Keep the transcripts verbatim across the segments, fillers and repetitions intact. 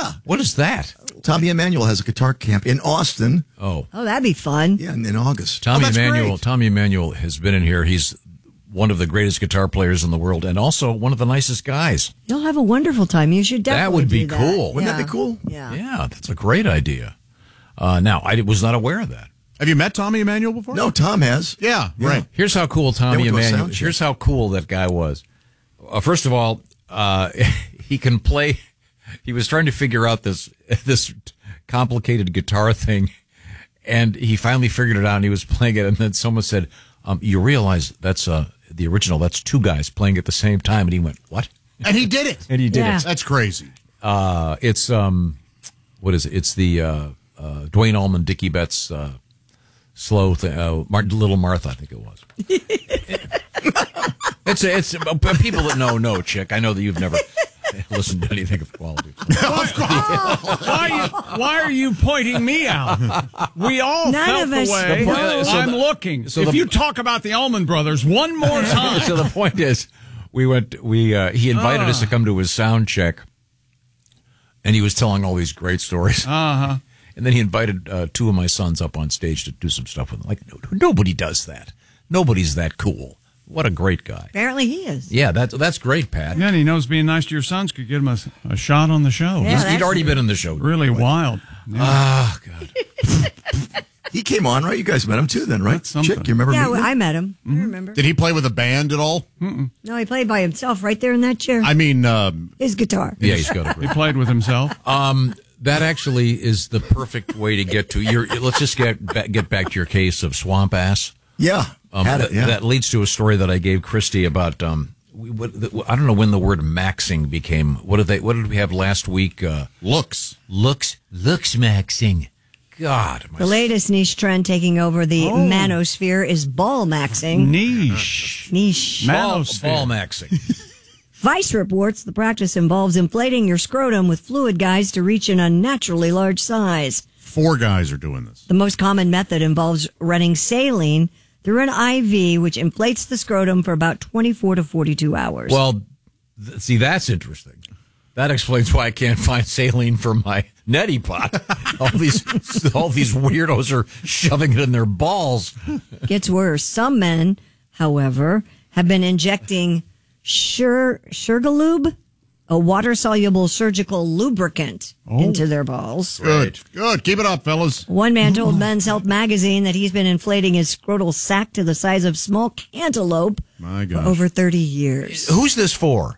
Yeah. What is that? Tommy Emmanuel has a guitar camp in Austin. Oh. Oh, that'd be fun. Yeah, in, in August. Tommy oh, Emmanuel. Great. Tommy Emmanuel has been in here. He's one of the greatest guitar players in the world, and also one of the nicest guys. You'll have a wonderful time. You should definitely That would be do that. cool. Wouldn't Yeah. that be cool? Yeah. Yeah, that's a great idea. Uh, now, I was not aware of that. Have you met Tommy Emmanuel before? No, Tom has. Yeah, Yeah. right. Here's how cool Tommy They went to a Emmanuel. sound check. Here's how cool that guy was. Uh, first of all, uh, he can play. He was trying to figure out this this complicated guitar thing, and he finally figured it out. And he was playing it, and then someone said, um, "You realize that's uh, the original? That's two guys playing at the same time." And he went, "What?" And he did it. And he did Yeah. it. That's crazy. Uh, it's um, what is it? It's the uh, uh, Dwayne Allman, Dickie Betts, uh, slow thing. Uh, Martin, Little Martha, I think it was. it's it's uh, people that know know, Chick. I know that you've never listened to anything of quality. Why are you, why are you pointing me out? We all None felt of the us way. know. So I'm the- looking. so if the- you talk about the Allman Brothers one more time, So the point is, we went. We uh, he invited us to come to his sound check, and he was telling all these great stories. uh-huh. And then he invited uh, two of my sons up on stage to do some stuff with him. Like no, nobody does that. Nobody's that cool. What a great guy. Apparently he is. Yeah, that's that's great, Pat. Yeah, and he knows being nice to your sons could get him a, a shot on the show. Yeah, He's- that's- He'd already been in the show. Really wild. Yeah. Ah, God. He came on, right? You guys met him too then, right? That's something. Chick, you remember Yeah, meeting well, him? I met him. I remember. Did he play with a band at all? No, he played by himself right there in that chair. I mean, um, His guitar. Yeah, he's got a he great. played with himself. Um, that actually is the perfect way to get to your. Let's just get back, get back to your case of swamp ass. Yeah. Um, had it, that, yeah. that leads to a story that I gave Christy about. Um, we, what, the, I don't know when the word maxing became. What did they? What did we have last week? Uh, looks. looks, looks maxing. God, my The latest niche trend taking over the Oh. manosphere is ball maxing. Niche. Niche. ball, Manosphere. ball maxing. Vice reports the practice involves inflating your scrotum with fluid guides to reach an unnaturally large size. Four guys are doing this. The most common method involves running saline through an I V, which inflates the scrotum for about twenty-four to forty-two hours. Well, th- see, that's interesting. That explains why I can't find saline for my neti pot. All these, all these weirdos are shoving it in their balls. Gets worse. Some men, however, have been injecting Shur- Shurgalube, a water-soluble surgical lubricant, into their balls. Good. Good. Keep it up, fellas. One man told Men's Health magazine that he's been inflating his scrotal sac to the size of small cantaloupe My for gosh. over thirty years. Who's this for?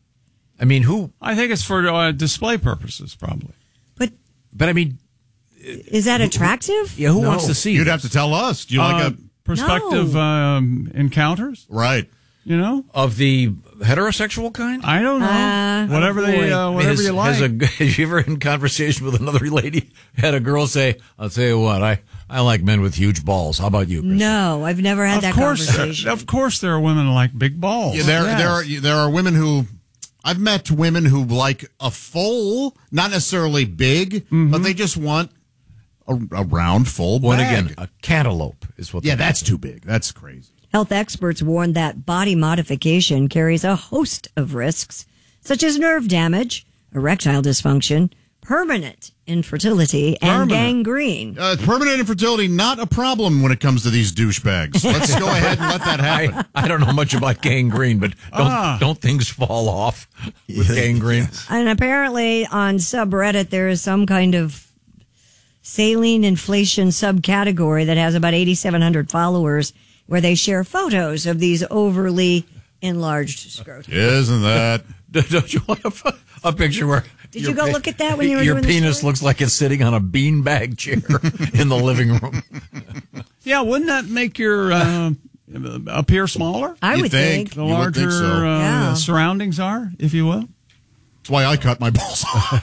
I mean, who? I think it's for uh, display purposes, probably. But But I mean, is that attractive? yeah, who No. wants to see? You'd this? have to tell us. Do you like Uh, a prospective um, encounters, right? you know? Of the heterosexual kind? I don't know. Uh, whatever they, uh, whatever has, you like. Has, a, have you ever in conversation with another lady had a girl say, "I'll tell you what, I, I like men with huge balls." How about you, Chris? No, I've never had of that course, conversation. of course, there are women who like big balls. Yeah, there, Yes. there, are, there are women who. I've met women who like a full, not necessarily big, but they just want a, a round, full Well, bag. again, a cantaloupe is what. yeah, they- that's too big. That's crazy. Health experts warn that body modification carries a host of risks, such as nerve damage, erectile dysfunction, permanent infertility, and Permanent. gangrene. Uh, permanent infertility, not a problem when it comes to these douchebags. Let's go ahead and let that happen. I, I don't know much about gangrene, but don't Ah. don't things fall off with gangrene? And apparently on subreddit, there is some kind of saline inflation subcategory that has about eighty-seven hundred followers where they share photos of these overly enlarged scrota. Isn't that? Don't you want a, a picture where? Did your you go pe- look at that when you were your doing the penis story? looks like it's sitting on a beanbag chair in the living room. Yeah, wouldn't that make your uh, appear smaller? I You would think? think. The You would larger think so. uh, Yeah. surroundings are, if you will. That's why I cut my balls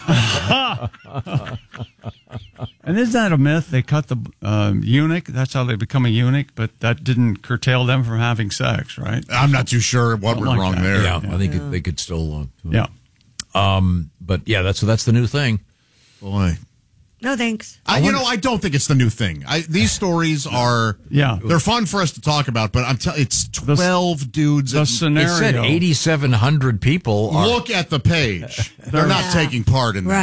off. And isn't that a myth? They cut the um, eunuch. That's how they become a eunuch, but that didn't curtail them from having sex, right? I'm not too sure what Something went like wrong that. there. Yeah, I think it, they could still. Uh, Yeah. Um, but yeah, that's that's the new thing. Boy. No thanks. I, you know, I don't think it's the new thing. I, these stories are, Yeah. they're fun for us to talk about, but I'm telling it's twelve dudes. The that- scenario. It said eighty-seven hundred people. Are, Look at the page. They're not Yeah. taking part in that. Right.